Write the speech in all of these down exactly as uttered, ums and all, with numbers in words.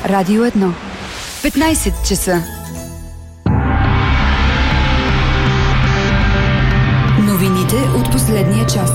Радио едно. петнайсет часа. Новините от последния час.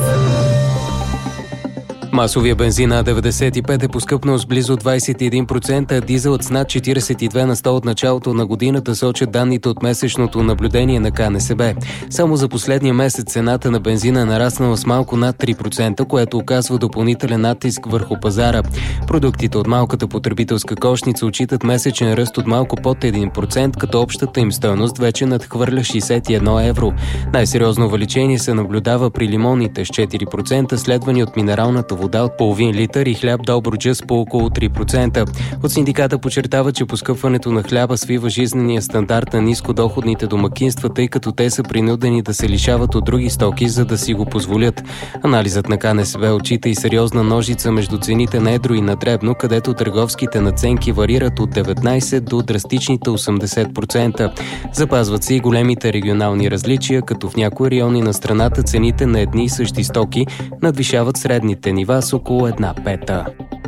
Масовия бензин А деветдесет и пет е поскъпнал с близо двайсет и един процента, а дизелът с над четирийсет и две на сто от началото на годината, сочат данните от месечното наблюдение на Ка Не Се Бе. Само за последния месец цената на бензина е нараснала с малко над три процента, което оказва допълнителен натиск върху пазара. Продуктите от малката потребителска кошница отчитат месечен ръст от малко под един процент, като общата им стойност вече надхвърля шейсет и едно евро. Най-сериозно увеличение се наблюдава при лимоните с четири процента, следвани от минералната вода от половин литър и хляб Добруджа с по около три процента. От синдиката подчертава, че поскъпването на хляба свива жизнения стандарт на нискодоходните домакинства, тъй като те са принудени да се лишават от други стоки, за да си го позволят. Анализът на Ка Не Се Бе отчита и сериозна ножица между цените на едро и на дребно, където търговските надценки варират от деветнайсет до драстичните осемдесет процента. Запазват се и големите регионални различия, като в някои райони на страната цените на едни и същи стоки надвишават средните нива с около една пета.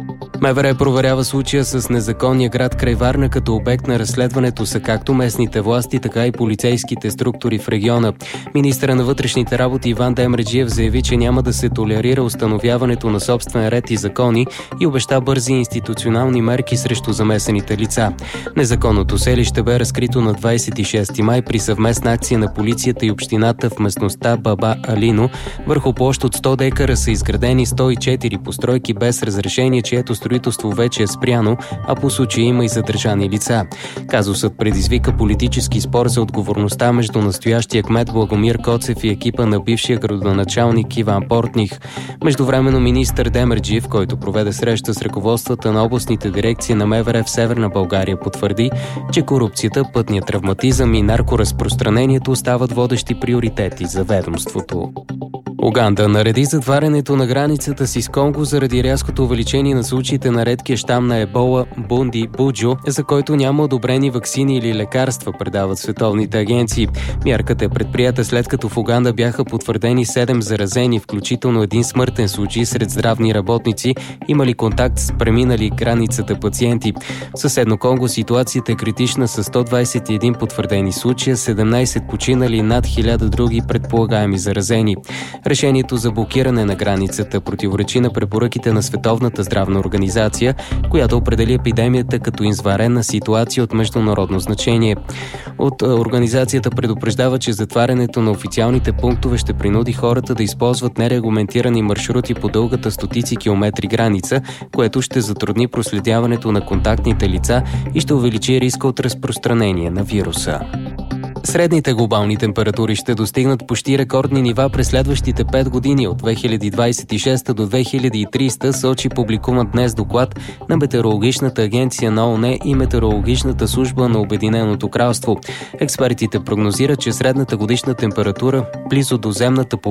Ме Ве Ре проверява случая с незаконния град край Варна, като обект на разследването са както местните власти, така и полицейските структури в региона. Министърът на вътрешните работи Иван Демерджиев заяви, че няма да се толерира установяването на собствен ред и закони и обеща бързи институционални мерки срещу замесените лица. Незаконното селище бе разкрито на двайсет и шести май при съвместна акция на полицията и общината в местността Баба Алино. Върху площ от сто декара са изградени сто и четири постройки без разрешение, чието строителство вече е спряно, а по случая има и задържани лица. Казусът предизвика политически спор за отговорността между настоящия кмет Благомир Коцев и екипа на бившия градоначалник Иван Портних. Междувременно министър Демерджиев, който проведе среща с ръководствата на областните дирекции на Ме Ве Ре в Северна България, потвърди, че корупцията, пътният травматизъм и наркоразпространението остават водещи приоритети за ведомството. Уганда нареди затварянето на границата си с Конго заради рязкото увеличение на случаите на редкия щам на ебола Бунди Буджо, за който няма одобрени ваксини или лекарства, предават световните агенции. Мярката е предприята след като в Уганда бяха потвърдени седем заразени, включително един смъртен случай сред здравни работници, имали контакт с преминали границата пациенти. В съседно Конго ситуацията е критична с сто двайсет и един потвърдени случая, седемнайсет починали и над хиляда други предполагаеми заразени. Решението за блокиране на границата противоречи на препоръките на Световната здравна организация, която определи епидемията като извънредна ситуация от международно значение. От организацията предупреждава, че затварянето на официалните пунктове ще принуди хората да използват нерегламентирани маршрути по дългата стотици километри граница, което ще затрудни проследяването на контактните лица и ще увеличи риска от разпространение на вируса. Средните глобални температури ще достигнат почти рекордни нива през следващите пет години от две хиляди двайсет и шеста до две хиляди и трийсета, сочи публикуван днес доклад на Метеорологичната агенция на О О Н и Метеорологичната служба на Обединеното кралство. Експертите прогнозират, че средната годишна температура близо до земната